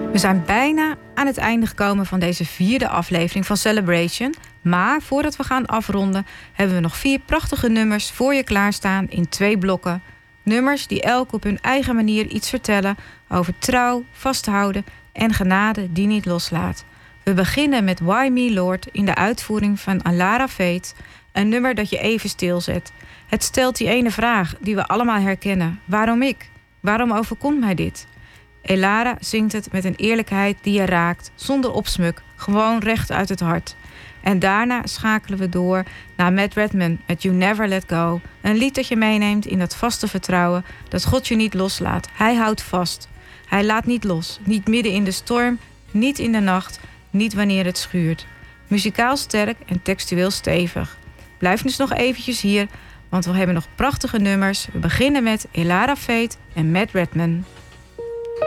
We zijn bijna aan het einde gekomen van deze 4e aflevering van Celebration. Maar voordat we gaan afronden, hebben we nog 4 prachtige nummers voor je klaarstaan in 2 blokken. Nummers die elk op hun eigen manier iets vertellen over trouw, vasthouden en genade die niet loslaat. We beginnen met Why Me Lord in de uitvoering van Alara Fate, een nummer dat je even stilzet. Het stelt die ene vraag die we allemaal herkennen. Waarom ik? Waarom overkomt mij dit? Elara zingt het met een eerlijkheid die je raakt, zonder opsmuk, gewoon recht uit het hart. En daarna schakelen we door naar Matt Redman met You Never Let Go. Een lied dat je meeneemt in dat vaste vertrouwen dat God je niet loslaat. Hij houdt vast. Hij laat niet los. Niet midden in de storm, niet in de nacht, niet wanneer het schuurt. Muzikaal sterk en textueel stevig. Blijf dus nog eventjes hier, want we hebben nog prachtige nummers. We beginnen met Elara Fate en Matt Redman.